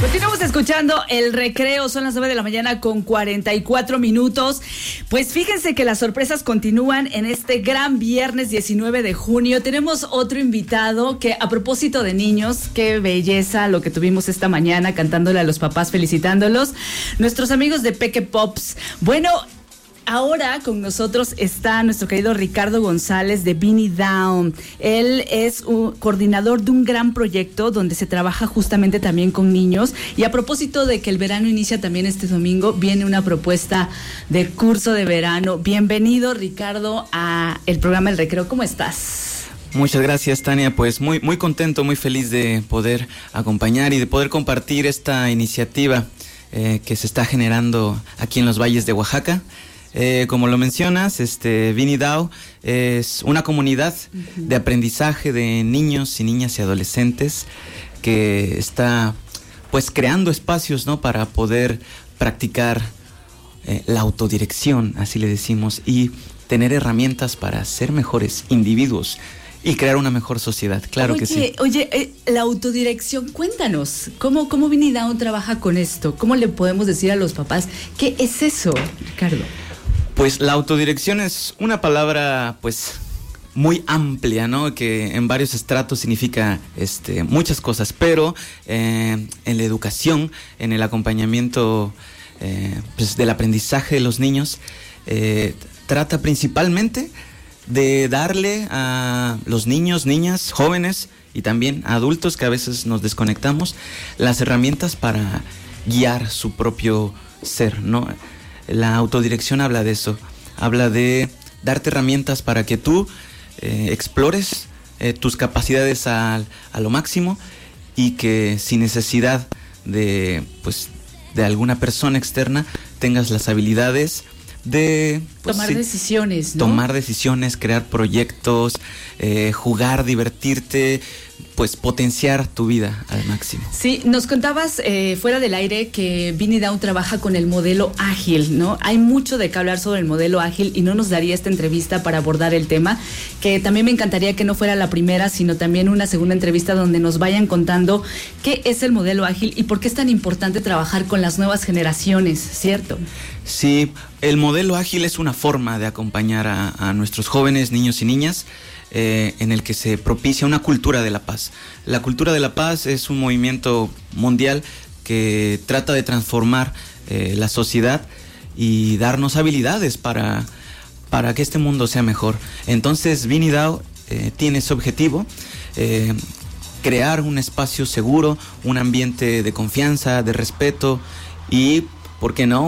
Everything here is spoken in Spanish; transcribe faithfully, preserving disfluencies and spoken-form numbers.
Continuamos escuchando El Recreo, son las nueve de la mañana con cuarenta y cuatro minutos. Pues fíjense que las sorpresas continúan en este gran viernes diecinueve de junio. Tenemos otro invitado que, a propósito de niños, qué belleza lo que tuvimos esta mañana cantándole a los papás, felicitándolos. Nuestros amigos de Peque Pops. Bueno, ahora con nosotros está nuestro querido Ricardo González de Beanie Down. Él es un coordinador de un gran proyecto donde se trabaja justamente también con niños. Y a propósito de que el verano inicia también este domingo, viene una propuesta de curso de verano. Bienvenido, Ricardo, a el programa El Recreo. ¿Cómo estás? Muchas gracias, Tania. Pues muy, muy contento, muy feliz de poder acompañar y de poder compartir esta iniciativa eh, que se está generando aquí en los valles de Oaxaca. Eh, como lo mencionas, este Beanie Down es una comunidad uh-huh. de aprendizaje de niños y niñas y adolescentes que está pues creando espacios, ¿no?, para poder practicar eh, la autodirección, así le decimos, y tener herramientas para ser mejores individuos y crear una mejor sociedad, claro oye, que sí. Oye, eh, la autodirección, cuéntanos, ¿cómo, cómo Beanie Down trabaja con esto? ¿Cómo le podemos decir a los papás qué es eso, Ricardo? Pues la autodirección es una palabra pues muy amplia, ¿no?, que en varios estratos significa este, muchas cosas, pero eh, en la educación, en el acompañamiento eh, pues, del aprendizaje de los niños, eh, trata principalmente de darle a los niños, niñas, jóvenes y también a adultos que a veces nos desconectamos, las herramientas para guiar su propio ser, ¿no? La autodirección habla de eso, habla de darte herramientas para que tú eh, explores eh, tus capacidades a, a lo máximo y que sin necesidad de, pues, de alguna persona externa tengas las habilidades de pues, tomar sí, decisiones, ¿no? Tomar decisiones, crear proyectos, eh, jugar, divertirte, pues potenciar tu vida al máximo. Sí, nos contabas eh, fuera del aire que Beanie Down trabaja con el modelo ágil, ¿no? Hay mucho de qué hablar sobre el modelo ágil y no nos daría esta entrevista para abordar el tema, que también me encantaría que no fuera la primera, sino también una segunda entrevista donde nos vayan contando qué es el modelo ágil y por qué es tan importante trabajar con las nuevas generaciones, ¿cierto? Sí, el modelo ágil es una forma de acompañar a, a nuestros jóvenes, niños y niñas, eh, en el que se propicia una cultura de la paz. La cultura de la paz es un movimiento mundial que trata de transformar eh, la sociedad y darnos habilidades para, para que este mundo sea mejor. Entonces, Beanie Down eh, tiene ese objetivo, eh, crear un espacio seguro, un ambiente de confianza, de respeto y, ¿por qué no?,